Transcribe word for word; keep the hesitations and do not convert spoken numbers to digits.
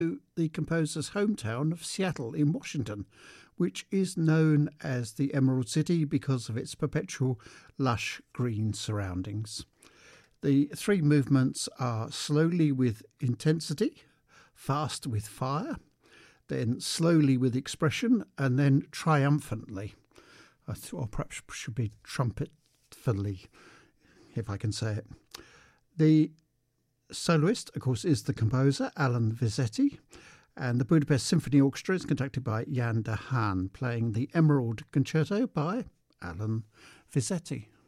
the composer's hometown of Seattle in Washington, which is known as the Emerald City because of its perpetual lush green surroundings. The three movements are slowly with intensity, fast with fire, then slowly with expression, and then triumphantly. Or perhaps should be trumpetfully, if I can say it. The soloist, of course, is the composer, Alan Visetti, and the Budapest Symphony Orchestra is conducted by Jan de Haan, playing the Emerald Concerto by Alan Visetti.